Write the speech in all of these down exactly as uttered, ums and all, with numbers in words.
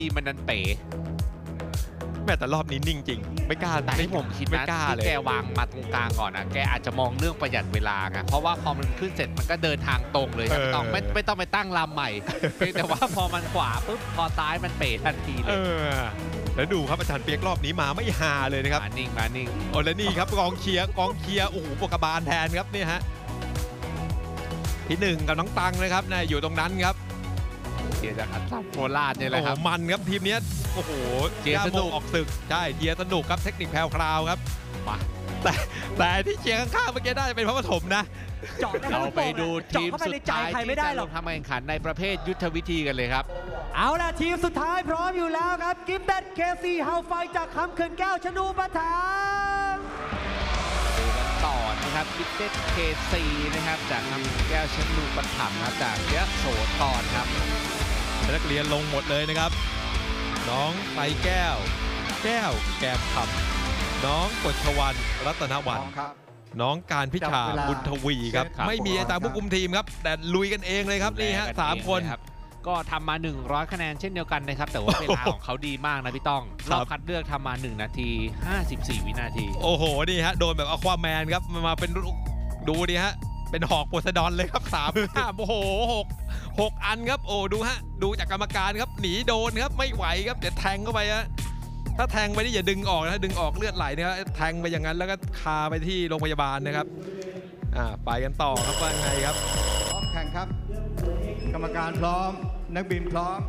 ทีมันนันเป๋แม่แต่รอบนี้นิ่งจริงไม่กล้าแต่ที่ผมคิดนะที่แกวางมาตรงกลางก่อนนะแกอาจจะมองเรื่องประหยัดเวลาไงเพราะว่าพอมันขึ้นเสร็จมันก็เดินทางตรงเลยไม่ต้องไม่ไม่ต้องไปตั้งลำใหม่เพียงแต่ว่าพอมันขวาปุ๊บพอซ้ายมันเป๋ทันทีเลยแล้วดูครับอาจารย์เปียกรอบนี้มาไม่ฮาเลยนะครับมานิ่งมานิ่งโอ้แล้วนี่ครับกองเชียร์กองเชียร์โอ้โหปกบาลแทนครับนี่ฮะที่หนึ่งกับน้องตังนะครับนะอยู่ตรงนั้นครับเชียร์จากอัลโคราชเนี่ยแหละครับมันครับทีมนี้โอ้โหเชียร์สนุกออกศึกใช่เชียร์สนุกครับเทคนิคแพรวคราวครับมาแต่แต่ที่เชียร์ข้างๆเมื่อกี้ได้เป็นพระปฐมนะเราไปดูทีมสุดท้ายที่จะลงทำการแข่งขันในประเภทยุทธวิธีกันเลยครับเอาล่ะทีมสุดท้ายพร้อมอยู่แล้วครับกิฟเต็ดเคซีเฮาไฟจากคำเขื่อนแก้วชนูปถัมภ์ดูกันต่อนะครับกิฟเต็ดเคซีนะครับจากคำเขื่อนแก้วชนูปถัมภ์ครับจากยโสธรครับนักเรียนลงหมดเลยนะครับน้องไตแก้วแก้วแกมคำน้องกฤษวรรณรัตนวรรณน้องการพิชาบุญทวีครับไม่มีอาจารย์ผู้คุมทีมครับแต่ลุยกันเองเลยครับนี่ฮะสามคนก็ทำมาหนึ่งร้อยคะแนนเช่นเดียวกันนะครับแต่ว่าเวลาของเขาดีมากนะพี่ต้องรอบคัดเลือกทำมาหนึ่งนาทีห้าสิบสี่วินาทีโอ้โหนี่ฮะโดนแบบอควาแมนครับมาเป็นดูดิฮะเป็นหอกโพไซดอนเลยครับสามห้าโอ้โหหกหกอันครับโอ้ดูฮะดูจากกรรมการครับหนีโดนครับไม่ไหวครับเดี๋ยวแทงเข้าไปฮะถ้าแทงไปนี่อย่าดึงออกนะดึงออกเลือดไหลนะครับแทงไปอย่างนั้นแล้วก็คาไปที่โรงพยาบาลนะครับอ่าไปกันต่อครับว่าไงครับพร้อมแข่งครับกรรมการพร้อมนักบินพร้อม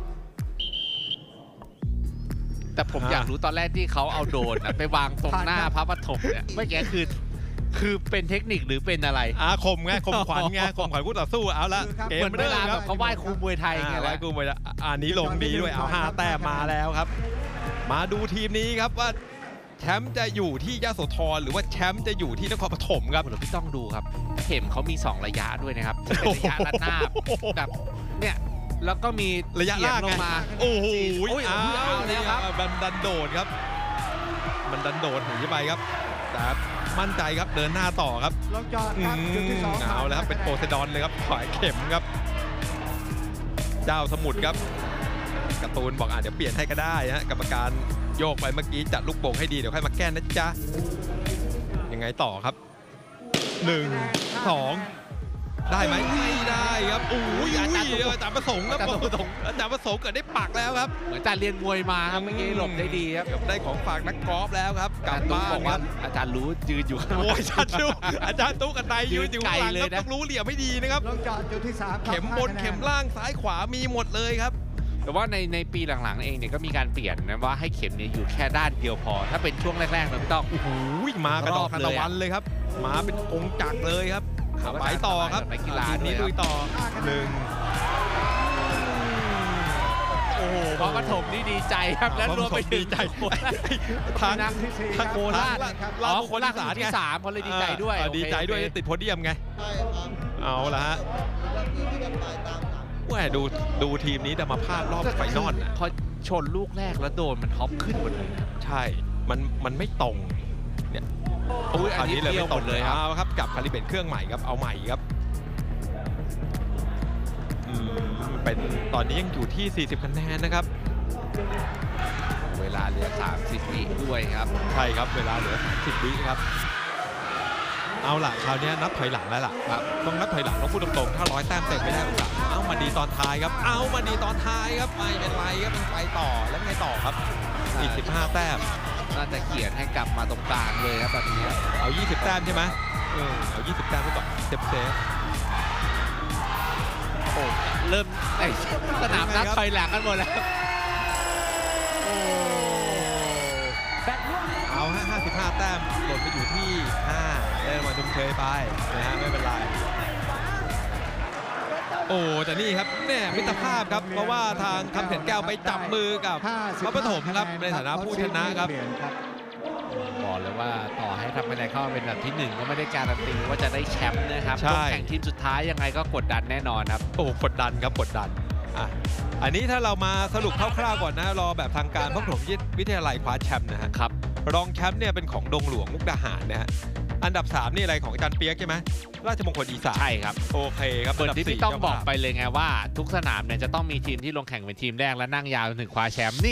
แต่ผมอยากรู้ตอนแรกที่เขาเอาโดนไปวางตรงหน้าพระปฐมเนี่ยเมื่อกี้คือคือเป็นเทคนิคหรือเป็นอะไรอาคมไงคมขวัญไงคมขวัญคู่ต่อสู้เอาละเกมเวลาแบบเขาไหว้ครูมวยไทยไงไหว้ครูมวยอันนี้ลงดีด้วยเอาห้าแต้มมาแล้วครับมาดูทีมนี้ครับว่าแชมป์จะอยู่ที่ยโสธรหรือว่าแชมป์จะอยู่ที่นครปฐมครับเดี๋ยวพี่ต้องดูครับเข็มเขามีสองระยะด้วยนะครับเป็นระยะด้านหน้าแบบเนี่ยแล้วก็มีระยะล่างลงมาโอ้โหเอาแล้วครับมันดันโดดครับมันดันโดดหนีไปครับแต่มั่นใจครับเดินหน้าต่อครับลงจอดครับจุดที่สองเอาแล้วครับเป็นโพไซดอนเลยครับถอยเข็มครับเจ้าสมุทรครับการ์ตูนบอกอ่ะเดี๋ยวเปลี่ยนให้ก็ได้ฮะกรรมการโยกไปเมื่อกี้จัดลูกโป่งให้ดีเดี๋ยวค่อยมาแก้นะจ๊ะยังไงต่อครับหนึ่งสองได้ไหมไม่ได้ครับโอ้ยอาจารย์อาจารย์ประสงค์ครับอาจารย์ประสงค์อาจารย์ประสงค์เกิดได้ปักแล้วครับเหมือนอาจารย์เรียนมวยมาครับเมื่อกี้หลบได้ดีครับได้ของฝากนักกอล์ฟแล้วครับกลับบ้านบอกว่าอาจารย์รู้ยืนอยู่ข้างหลังอาจารย์รู้อาจารย์ตุ๊กกับไตยืนอยู่ข้างหลังครับต้องรู้เหลี่ยมไม่ดีนะครับลงจอดจุดที่สามเข็มบนเข็มล่างซ้ายขวามีหมดเลยครับแต่ว่าในในปีหลังๆเองเนี่ยก็มีการเปลี่ยนนะว่าให้เข็มเนี่ยอยู่แค่ด้านเดียวพอถ้าเป็นช่วงแรกๆเราไม่ต้องโอ้โหมากระดอกทานตะวันเลยครับมาเป็นองค์จักรเลยครับไปต่อครับกีฬานี้ลุยต่อหนึ่งโอ้โหพอปฐมนี่ดีใจครับแล้วรวมไปถึงใจทางทางโคราชอ๋อโคราชที่สามเขาเลยดีใจด้วยดีใจด้วยติดโพเดียมไงเอาละฮะว่าดูดูทีมนี้จะมาพลาดรอบไฟนอลพอชนลูกแรกแล้วโดนมันท็อปขึ้นหมดเลยใช่มันมันไม่ตรงเนี่ยอันนี้เลยไม่ตรงเลยครับครับกับคาลิเบตเครื่องใหม่ครับเอาใหม่ครับเป็นตอนนี้ยังอยู่ที่สี่สิบคะแนนนะครับเวลาเหลือสามสิบวิด้วยครับใช่ครับเวลาเหลือสามสิบวิครับเอาล่ะคราวนี้นับถอยหลังแล้วล่ะครับต้องนับถอยหลังต้องพูดตรงๆถ้าร้อยแต้มเต็มไม่ได้โอกาสเอามาดีตอนท้ายครับเอามาดีตอนท้ายครับไม่เป็นไรครับมันไปต่อแล้วไงต่อครับอีกสิบห้าแต้มน่าจะเขียนให้กลับมาตรงกลางเลยครับแบบนี้เอายี่สิบแต้มใช่ไหมเออเอายี่สิบแต้มไปก่อนเซฟเซฟโอ้เริ่มไอ้สนามนับถอยหลังกันหมดแล้วเอาฮะห้าสิบห้าแต้มหล่นไปอยู่ที่ห้าได้มาทุ่มเทไปนะฮะไม่เป็นไรโอ้แต่นี่ครับเนี่ยมิตรภาพครับเพราะว่าทางคำเขียนแก้วไปจับมือกับพระปฐมครับในฐานะผู้ชนะครับบอกเลยว่าต่อให้ทำคะแนนเข้าเป็นแบบที่หนึ่งก็ไม่ได้การันตีว่าจะได้แชมป์นะครับต้องแข่งทีมสุดท้ายยังไงก็กดดันแน่นอนครับโอ้กดดันครับกดดันอ่ะอันนี้ถ้าเรามาสรุปคร่าวๆก่อนนะรอแบบทางการพระปฐมวิทยาลัยคว้าแชมป์นะฮะครับรองแชมป์เนี่ยเป็นของดงหลวงมุกดาหารนะฮะอันดับสามนี่อะไรของอาจารย์เปียกใช่ไหมราชมงคลอีสานใช่ครับโอเคครับส่วนอันดับที่สี่ต้องเจ้าบอกภาพไปเลยไงว่า ทุกสนามเนี่ยจะต้องมีทีมที่ลงแข่งเป็นทีมแรกและนั่งยาวจนถึงคว้าแชมป์